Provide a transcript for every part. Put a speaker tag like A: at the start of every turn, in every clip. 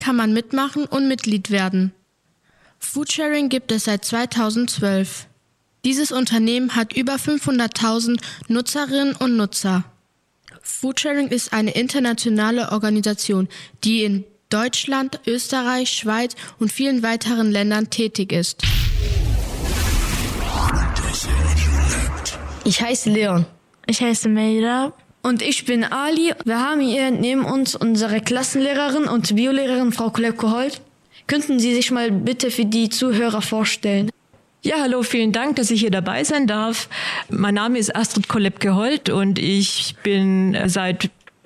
A: kann man mitmachen und Mitglied werden. Foodsharing gibt es seit 2012. Dieses Unternehmen hat über 500.000 Nutzerinnen und Nutzer. Foodsharing ist eine internationale Organisation, die in Deutschland, Österreich, Schweiz und vielen weiteren Ländern tätig ist.
B: Ich heiße Leon.
C: Ich heiße Meira.
B: Und ich bin Ali. Wir haben hier neben uns unsere Klassenlehrerin und Biolehrerin Frau Kolepke-Holt. Könnten Sie sich mal bitte für die Zuhörer vorstellen?
D: Ja, hallo, vielen Dank, dass ich hier dabei sein darf. Mein Name ist Astrid Kolepke-Holt und ich bin seit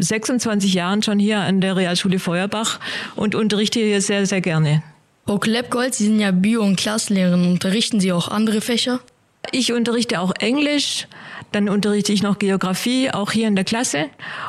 D: 26 Jahren schon hier an der Realschule Feuerbach und unterrichte hier sehr, sehr gerne.
B: Frau Kolepke-Holt, Sie sind ja Bio- und Klassenlehrerin. Unterrichten Sie auch andere Fächer?
D: Ich unterrichte auch Englisch, dann unterrichte ich noch Geografie, auch hier in der Klasse.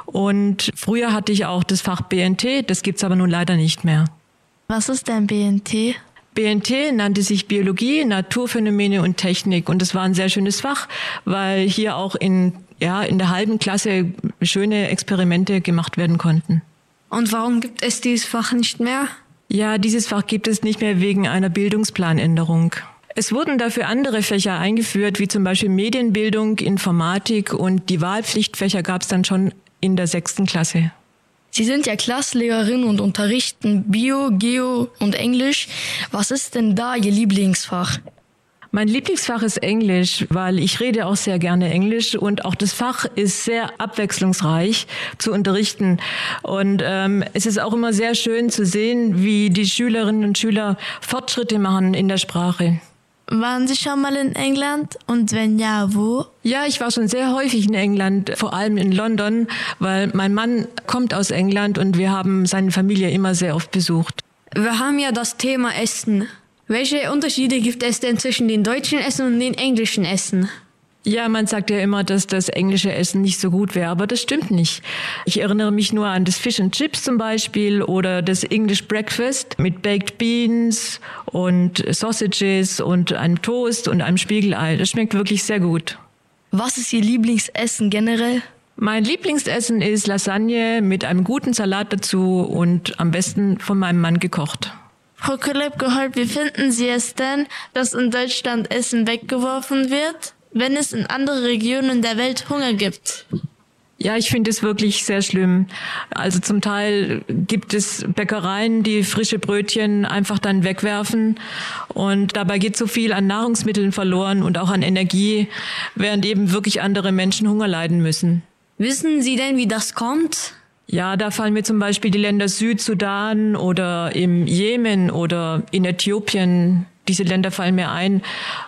D: Und früher hatte ich auch das Fach BNT, das gibt's aber nun leider nicht mehr.
C: Was ist denn BNT?
D: BNT nannte sich Biologie, Naturphänomene und Technik. Und das war ein sehr schönes Fach, weil hier auch in der halben Klasse schöne Experimente gemacht werden konnten.
B: Und warum gibt es dieses Fach nicht mehr?
D: Ja, dieses Fach gibt es nicht mehr wegen einer Bildungsplanänderung. Es wurden dafür andere Fächer eingeführt, wie zum Beispiel Medienbildung, Informatik und die Wahlpflichtfächer gab es dann schon in der 6. Klasse.
B: Sie sind ja Klassenlehrerin und unterrichten Bio, Geo und Englisch. Was ist denn da Ihr Lieblingsfach?
D: Mein Lieblingsfach ist Englisch, weil ich rede auch sehr gerne Englisch und auch das Fach ist sehr abwechslungsreich zu unterrichten. Und es ist auch immer sehr schön zu sehen, wie die Schülerinnen und Schüler Fortschritte machen in der Sprache.
C: Waren Sie schon mal in England? Und wenn ja, wo?
D: Ja, ich war schon sehr häufig in England, vor allem in London, weil mein Mann kommt aus England und wir haben seine Familie immer sehr oft besucht.
B: Wir haben ja das Thema Essen. Welche Unterschiede gibt es denn zwischen den deutschen Essen und den englischen Essen?
D: Ja, man sagt ja immer, dass das englische Essen nicht so gut wäre, aber das stimmt nicht. Ich erinnere mich nur an das Fish and Chips zum Beispiel oder das English Breakfast mit Baked Beans und Sausages und einem Toast und einem Spiegelei. Das schmeckt wirklich sehr gut.
B: Was ist Ihr Lieblingsessen generell?
D: Mein Lieblingsessen ist Lasagne mit einem guten Salat dazu und am besten von meinem Mann gekocht.
C: Frau Kolepke-Holt, wie finden Sie es denn, dass in Deutschland Essen weggeworfen wird, wenn es in anderen Regionen der Welt Hunger gibt?
D: Ja, ich finde es wirklich sehr schlimm. Also zum Teil gibt es Bäckereien, die frische Brötchen einfach dann wegwerfen und dabei geht so viel an Nahrungsmitteln verloren und auch an Energie, während eben wirklich andere Menschen Hunger leiden müssen.
B: Wissen Sie denn, wie das kommt?
D: Ja, da fallen mir zum Beispiel die Länder Südsudan oder im Jemen oder in Äthiopien. Diese Länder fallen mir ein,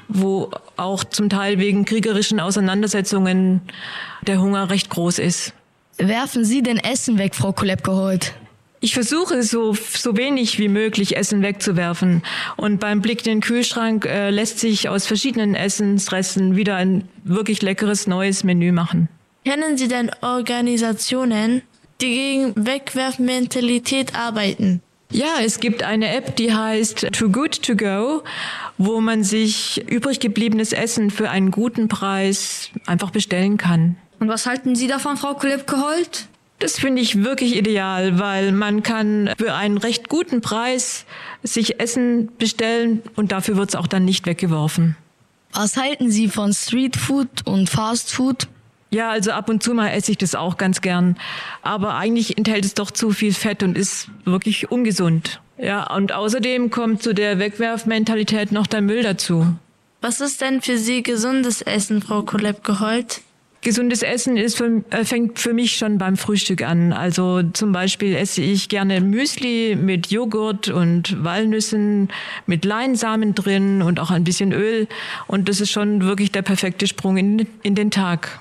D: wo auch zum Teil wegen kriegerischen Auseinandersetzungen der Hunger recht groß ist.
B: Werfen Sie denn Essen weg, Frau Kolepke-Holt?
D: Ich versuche so wenig wie möglich Essen wegzuwerfen. Und beim Blick in den Kühlschrank lässt sich aus verschiedenen Essensresten wieder ein wirklich leckeres neues Menü machen.
C: Kennen Sie denn Organisationen, die gegen Wegwerfmentalität arbeiten?
D: Ja, es gibt eine App, die heißt Too Good To Go, wo man sich übrig gebliebenes Essen für einen guten Preis einfach bestellen kann.
B: Und was halten Sie davon, Frau Kolepke-Holt?
D: Das finde ich wirklich ideal, weil man kann für einen recht guten Preis sich Essen bestellen und dafür wird es auch dann nicht weggeworfen.
B: Was halten Sie von Streetfood und Fastfood?
D: Ja, also ab und zu mal esse ich das auch ganz gern. Aber eigentlich enthält es doch zu viel Fett und ist wirklich ungesund. Ja, und außerdem kommt zu der Wegwerfmentalität noch der Müll dazu.
C: Was ist denn für Sie gesundes Essen, Frau Kolepke-Holt?
D: Gesundes Essen fängt für mich schon beim Frühstück an. Also zum Beispiel esse ich gerne Müsli mit Joghurt und Walnüssen, mit Leinsamen drin und auch ein bisschen Öl. Und das ist schon wirklich der perfekte Sprung in den Tag.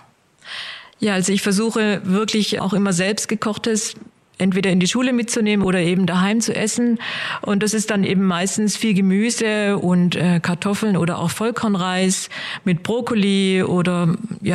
D: Ja, also ich versuche wirklich auch immer selbst gekochtes entweder in die Schule mitzunehmen oder eben daheim zu essen. Und das ist dann eben meistens viel Gemüse und Kartoffeln oder auch Vollkornreis mit Brokkoli oder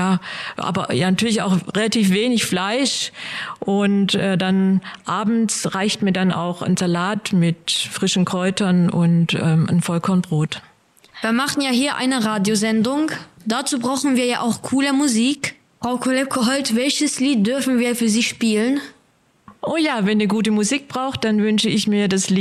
D: aber natürlich auch relativ wenig Fleisch. Und dann abends reicht mir dann auch ein Salat mit frischen Kräutern und ein Vollkornbrot.
B: Wir machen ja hier eine Radiosendung. Dazu brauchen wir ja auch coole Musik. Frau Kolepke-Holt, welches Lied dürfen wir für Sie spielen?
D: Oh ja, wenn ihr gute Musik braucht, dann wünsche ich mir das Lied